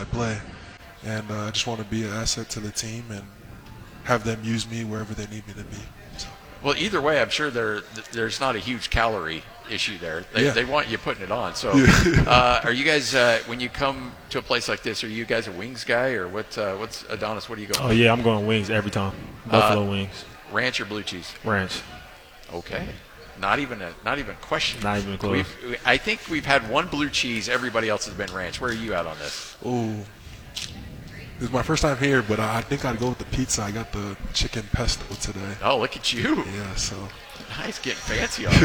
play. And I just want to be an asset to the team and have them use me wherever they need me to be. So. Well, either way, I'm sure there's not a huge calorie issue there. They want you putting it on. So are you guys, when you come to a place like this, are you guys a wings guy, or what's Adonis, what are you going? Oh, yeah, I'm going wings every time. Buffalo wings. Ranch or blue cheese? Ranch. Okay. Not even a question. Not even close. I think we've had one blue cheese. Everybody else has been ranch. Where are you at on this? Ooh. This is my first time here, but I think I'd go with the pizza. I got the chicken pesto today. Oh, look at you. Yeah, so. Nice, getting fancy on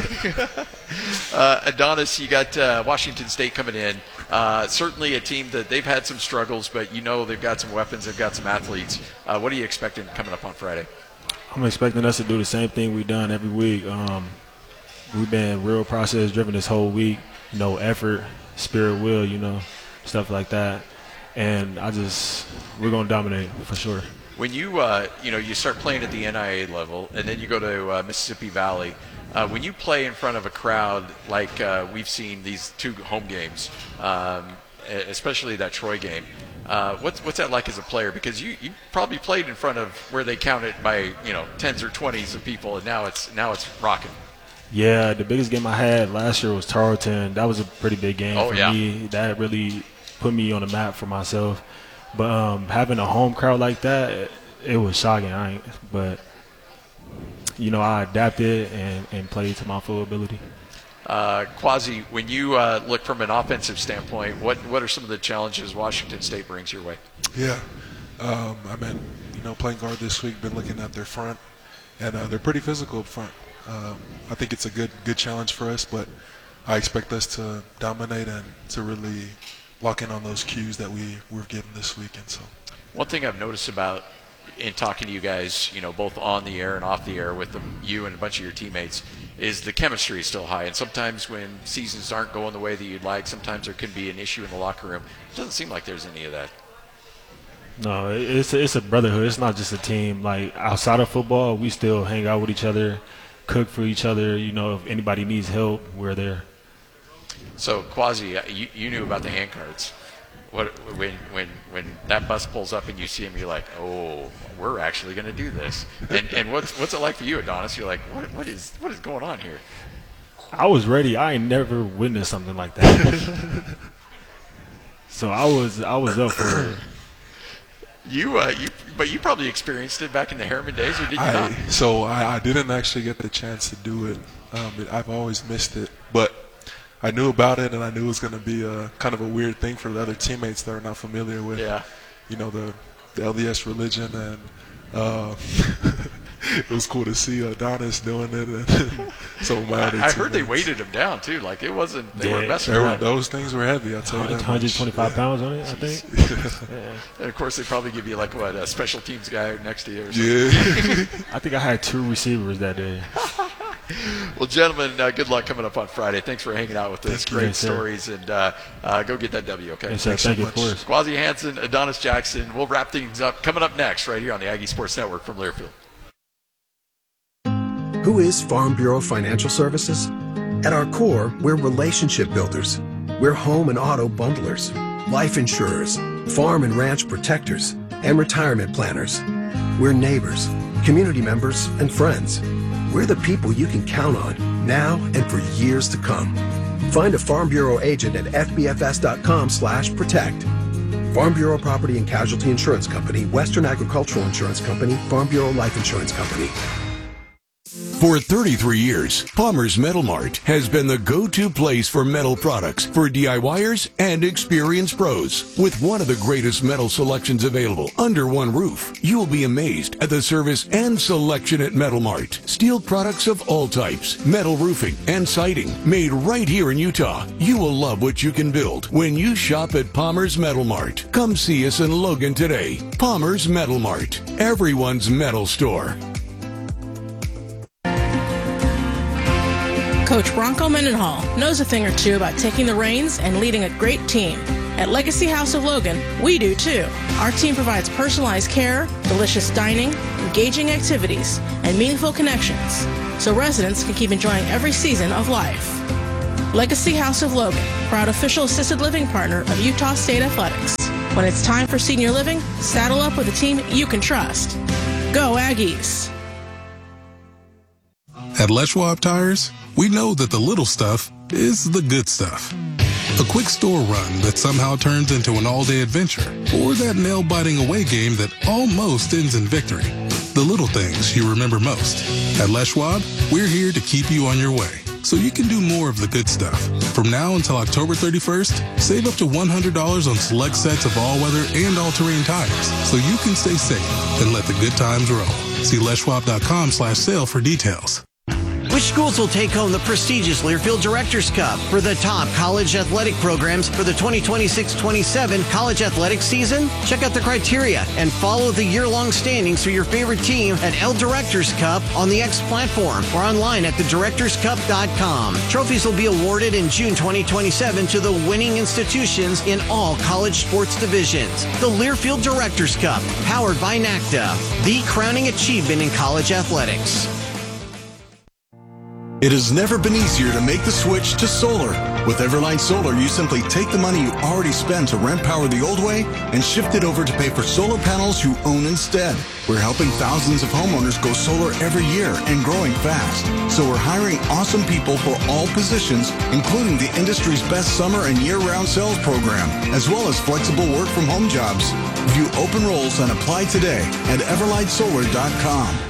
this. Adonis, you got Washington State coming in. Certainly a team that they've had some struggles, but you know they've got some weapons, they've got some athletes. What are you expecting coming up on Friday? I'm expecting us to do the same thing we've done every week. We've been real process-driven this whole week. Effort, spirit, will, stuff like that. And we're going to dominate for sure. When you start playing at the NIA level and then you go to Mississippi Valley, when you play in front of a crowd like we've seen these two home games, especially that Troy game, what's that like as a player? Because you probably played in front of where they count it by tens or 20s of people, and now it's rocking. Yeah, the biggest game I had last year was Tarleton. That was a pretty big game for me. That really put me on the map for myself. But having a home crowd like that, it was shocking. But I adapted and played to my full ability. Quasi, when you look from an offensive standpoint, what are some of the challenges Washington State brings your way? Yeah, I've been playing guard this week. Been looking at their front, and they're pretty physical up front. I think it's a good challenge for us, but I expect us to dominate and to really lock in on those cues that we were given this weekend. So, one thing I've noticed about in talking to you guys, both on the air and off the air with you and a bunch of your teammates, is the chemistry is still high. And sometimes when seasons aren't going the way that you'd like, sometimes there can be an issue in the locker room. It doesn't seem like there's any of that. No, it's a brotherhood. It's not just a team. Like, outside of football, we still hang out with each other, cook for each other. If anybody needs help, we're there. So, Quasi, you knew about the hand cards. When that bus pulls up and you see him, you're like, oh, we're actually going to do this. And what's it like for you, Adonis? You're like, what is going on here? I was ready. I ain't never witnessed something like that. So I was up for it. But you probably experienced it back in the Harriman days, or did you not? So I didn't actually get the chance to do it. I've always missed it, but I knew about it, and I knew it was going to be a kind of a weird thing for the other teammates that are not familiar with, the LDS religion, and it was cool to see Adonis doing it. And so my other I heard they weighted him down too. Like, it wasn't. They were messing around. Those things were heavy. I'll tell you that. 125 pounds on it, I think. Yeah. And of course, they probably give you a special teams guy next to you. Or something. I think I had 2 receivers that day. Well, gentlemen, good luck coming up on Friday. Thanks for hanging out with us. Great stories, and go get that W, okay? Yes, sir. Thank you, of course. Quasi Hansen, Adonis Jackson. We'll wrap things up coming up next right here on the Aggie Sports Network from Learfield. Who is Farm Bureau Financial Services? At our core, we're relationship builders. We're home and auto bundlers, life insurers, farm and ranch protectors, and retirement planners. We're neighbors, community members, and friends. We're the people you can count on now and for years to come. Find a Farm Bureau agent at fbfs.com/protect. Farm Bureau Property and Casualty Insurance Company, Western Agricultural Insurance Company, Farm Bureau Life Insurance Company. For 33 years, Palmer's Metal Mart has been the go-to place for metal products for DIYers and experienced pros. With one of the greatest metal selections available under one roof, you will be amazed at the service and selection at Metal Mart. Steel products of all types, metal roofing and siding, made right here in Utah. You will love what you can build when you shop at Palmer's Metal Mart. Come see us in Logan today. Palmer's Metal Mart, everyone's metal store. Coach Bronco Mendenhall knows a thing or two about taking the reins and leading a great team. At Legacy House of Logan, we do too. Our team provides personalized care, delicious dining, engaging activities, and meaningful connections, so residents can keep enjoying every season of life. Legacy House of Logan, proud official assisted living partner of Utah State Athletics. When it's time for senior living, saddle up with a team you can trust. Go Aggies! At Les Schwab Tires, we know that the little stuff is the good stuff. A quick store run that somehow turns into an all-day adventure, or that nail-biting away game that almost ends in victory. The little things you remember most. At Les Schwab, we're here to keep you on your way, so you can do more of the good stuff. From now until October 31st, save up to $100 on select sets of all-weather and all-terrain tires, so you can stay safe and let the good times roll. See leschwab.com/sale for details. Which schools will take home the prestigious Learfield Directors Cup for the top college athletic programs for the 2026-27 college athletics season? Check out the criteria and follow the year-long standings for your favorite team at L Directors Cup on the X platform or online at thedirectorscup.com. Trophies will be awarded in June 2027 to the winning institutions in all college sports divisions. The Learfield Directors Cup, powered by NACDA, the crowning achievement in college athletics. It has never been easier to make the switch to solar. With Everlight Solar, you simply take the money you already spend to rent power the old way and shift it over to pay for solar panels you own instead. We're helping thousands of homeowners go solar every year and growing fast. So we're hiring awesome people for all positions, including the industry's best summer and year-round sales program, as well as flexible work-from-home jobs. View open roles and apply today at everlightsolar.com.